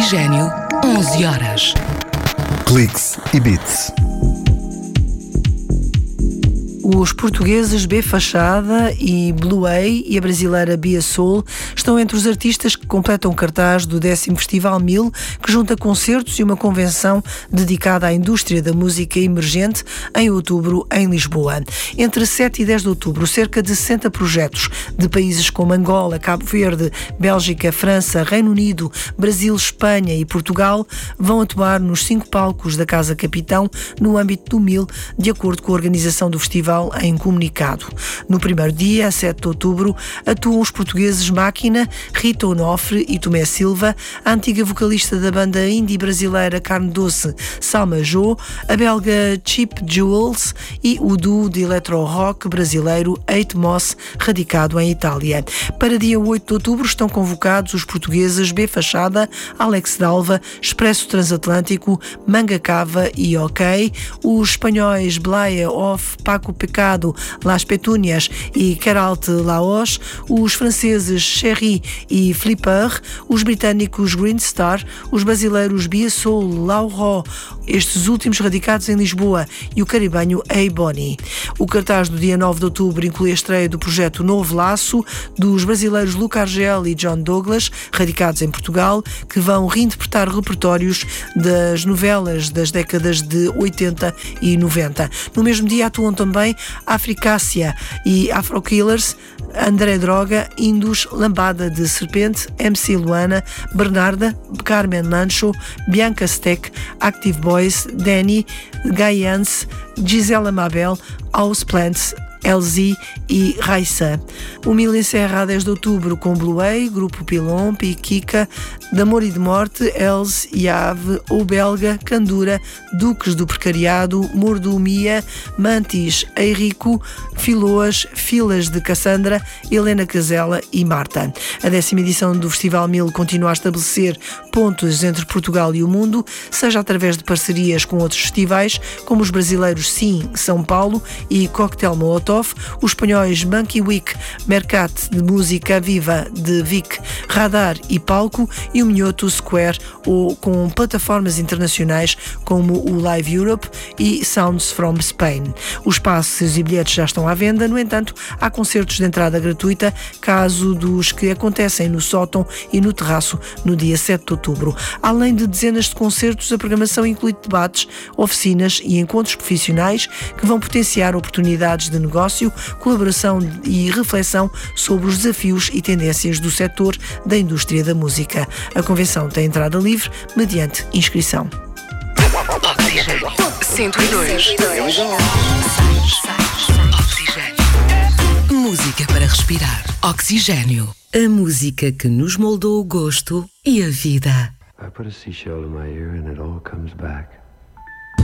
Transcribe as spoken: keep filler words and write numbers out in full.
Oxigênio, onze horas. Cliques e Beats. Os portugueses B Fachada e Blue Way e a brasileira Bia Soul estão entre os artistas que completam o cartaz do décimo Festival Mil, que junta concertos e uma convenção dedicada à indústria da música emergente em outubro em Lisboa. Entre sete e dez de outubro, cerca de sessenta projetos de países como Angola, Cabo Verde, Bélgica, França, Reino Unido, Brasil, Espanha e Portugal vão atuar nos cinco palcos da Casa Capitão no âmbito do Mil, de acordo com a organização do festival em comunicado. No primeiro dia, a sete de outubro, atuam os portugueses Máquina, Rita Onofre e Tomé Silva, a antiga vocalista da banda indie brasileira Carne Doce, Salma Jô, a belga Cheap Jewels e o duo de eletro-rock brasileiro Eight Moss, radicado em Itália. Para dia oito de outubro estão convocados os portugueses B Fachada, Alex Dalva, Expresso Transatlântico, Manga Cava e OK, os espanhóis Blaya Off, Paco Pecado, Las Petunias e Keralt Laos, os franceses Cherry e Flipper, os britânicos Green Star, os brasileiros Bia Soul, Lauro, estes últimos radicados em Lisboa, e o caribenho A Bonnie. O cartaz do dia nove de outubro inclui a estreia do projeto Novo Laço, dos brasileiros Luca Argel e John Douglas, radicados em Portugal, que vão reinterpretar repertórios das novelas das décadas de oitenta e noventa. No mesmo dia atuam também Africácia e Afro Killers, André Droga, Indus, Lambada de Serpente, M C Luana, Bernarda, Carmen Mancho, Bianca Steck, Active Boys, Danny, Gaians, Gisela Mabel, Houseplants, L Z e Raissa. O Mil encerra a dez de outubro com Blue Way, Grupo Pilon, Piquica, De Amor e de Morte, Els e Ave, O Belga, Candura, Duques do Precariado, Mordomia, Mantis, Eirico, Filoas, Filas de Cassandra, Helena Casella e Marta. A décima edição do Festival Mil continua a estabelecer pontos entre Portugal e o mundo, seja através de parcerias com outros festivais, como os brasileiros Sim, São Paulo e Cocktail Molotov, os espanhóis Monkey Week, Mercat de Música Viva de Vic, Radar e Palco, e o Minhoto Square, ou com plataformas internacionais como o Live Europe e Sounds from Spain. Os passes e bilhetes já estão à venda, no entanto, há concertos de entrada gratuita, caso dos que acontecem no sótão e no terraço no dia sete de outubro. Além de dezenas de concertos, a programação inclui debates, oficinas e encontros profissionais que vão potenciar oportunidades de negócio, colaboração e reflexão sobre os desafios e tendências do setor da indústria da música. A convenção tem entrada livre mediante inscrição. Oxigênio cento e dois. Oxigênio. Música para respirar. Oxigênio. A música que nos moldou o gosto e a vida. I put a seashell in my ear and it all comes back.